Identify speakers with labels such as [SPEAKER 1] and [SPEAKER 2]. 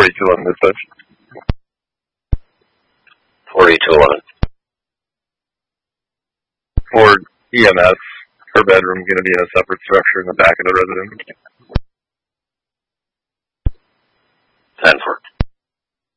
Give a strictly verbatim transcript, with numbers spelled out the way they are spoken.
[SPEAKER 1] forty-two eleven dispatch.
[SPEAKER 2] forty-two eleven.
[SPEAKER 1] For E M S, her bedroom's going to be in a separate structure in the back of the residence.
[SPEAKER 2] ten for